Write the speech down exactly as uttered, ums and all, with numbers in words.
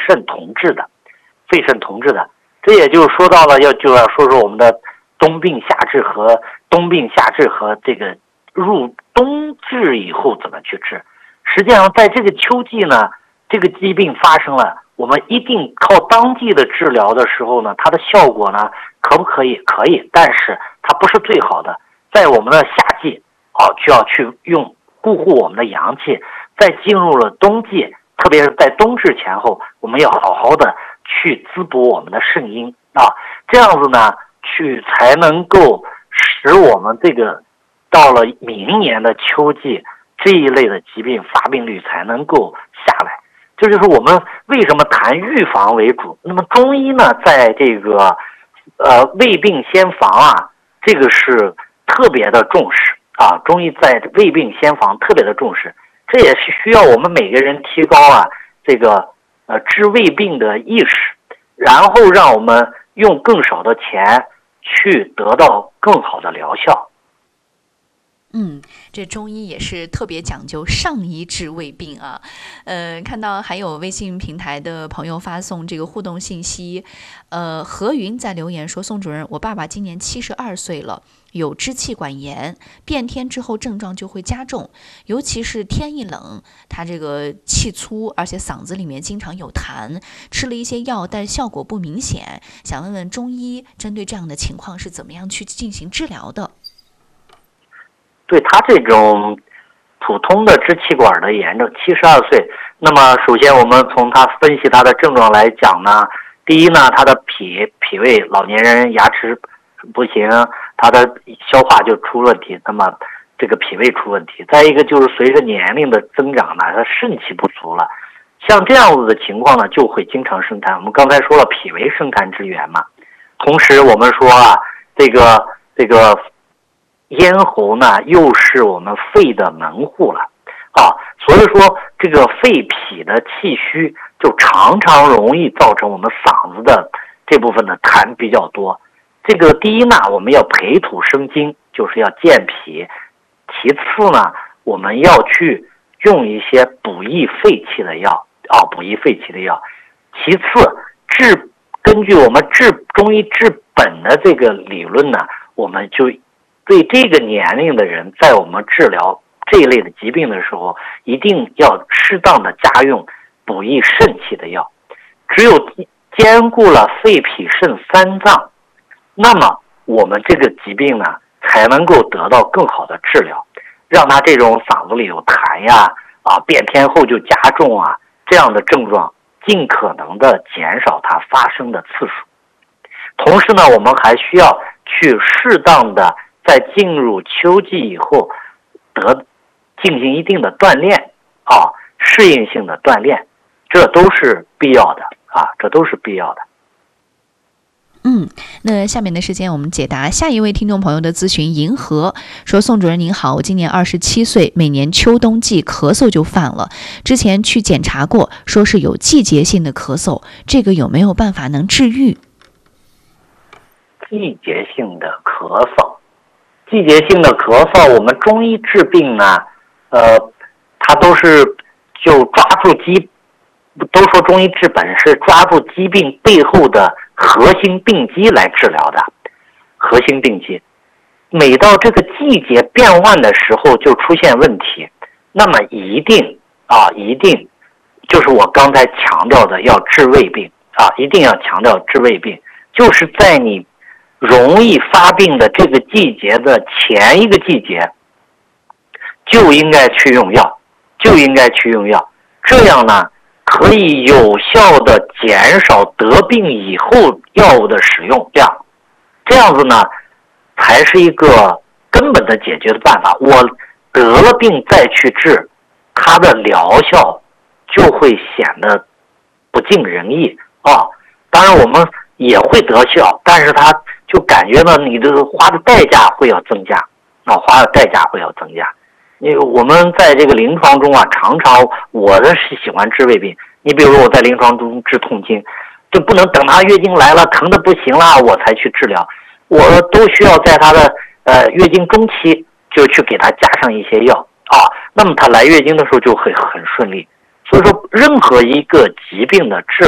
肾同治的，肺肾同治的。这也就说到了要就要说说我们的冬病夏治和冬病夏治和这个入冬至以后怎么去治。实际上在这个秋季呢，这个疾病发生了，我们一定靠当季的治疗的时候呢，它的效果呢可不可以？可以，但是它不是最好的。在我们的夏季啊，就要去用固护我们的阳气。在进入了冬季，特别是在冬至前后，我们要好好的去滋补我们的肾阴啊，这样子呢，去才能够使我们这个到了明年的秋季这一类的疾病发病率才能够下来。这就是我们为什么谈预防为主。那么中医呢，在这个呃未病先防啊，这个是特别的重视啊。中医在未病先防特别的重视，这也是需要我们每个人提高啊这个呃治未病的意识，然后让我们用更少的钱去得到更好的疗效。 嗯，这中医也是特别讲究上医治未病啊。呃，看到还有微信平台的朋友发送这个互动信息，呃，何云在留言说：宋主任，我爸爸今年七十二岁了，有支气管炎，变天之后症状就会加重，尤其是天一冷，他这个气粗，而且嗓子里面经常有痰，吃了一些药，但效果不明显。想问问中医针对这样的情况是怎么样去进行治疗的？ 对他这种普通的支气管的炎症，七十二岁，那么首先我们从他分析他的症状来讲呢，第一呢，他的脾脾胃，老年人牙齿不行，他的消化就出问题，那么这个脾胃出问题。再一个就是随着年龄的增长呢，他肾气不足了，像这样子的情况呢，就会经常生痰。我们刚才说了，脾为生痰之源嘛，同时我们说啊，这个这个咽喉呢，又是我们肺的门户了啊，所以说这个肺脾的气虚，就常常容易造成我们嗓子的这部分的痰比较多。这个第一呢，我们要培土生金，就是要健脾；其次呢，我们要去用一些补益肺气的药啊，补益肺气的药。其次，治根据我们治中医治本的这个理论呢，我们就对这个年龄的人，在我们治疗这一类的疾病的时候，一定要适当的加用补益肾气的药。只有兼顾了肺脾肾三脏，那么我们这个疾病呢，才能够得到更好的治疗，让他这种嗓子里有痰呀、啊变天后就加重啊这样的症状，尽可能的减少它发生的次数。同时呢，我们还需要去适当的在进入秋季以后得进行一定的锻炼啊，适应性的锻炼，这都是必要的啊，这都是必要的。 嗯，那下面的时间我们解答下一位听众朋友的咨询。银河说：宋主任您好，我今年二十七岁，每年秋冬季咳嗽就犯了，之前去检查过，说是有季节性的咳嗽，这个有没有办法能治愈？ 季节性的咳嗽，季节性的咳嗽，我们中医治病呢，呃，它都是就抓住疾，都说中医治本是抓住疾病背后的核心病机来治疗的。核心病机，每到这个季节变换的时候就出现问题，那么一定啊，一定就是我刚才强调的要治胃病啊，一定要强调治胃病，就是在你容易发病的这个季节的前一个季节，就应该去用药，就应该去用药，这样呢，可以有效的减少得病以后药物的使用量，这样子呢，才是一个根本的解决的办法。我得了病再去治，它的疗效就会显得不尽人意啊。当然我们也会得效，但是它就感觉呢，你这个花的代价会要增加啊，花的代价会要增加。因为我们在这个临床中啊，常常我的是喜欢治胃病。你比如我在临床中治痛经，就不能等他月经来了疼的不行了我才去治疗，我都需要在他的呃月经中期就去给他加上一些药啊，那么他来月经的时候就会很顺利。所以说，任何一个疾病的治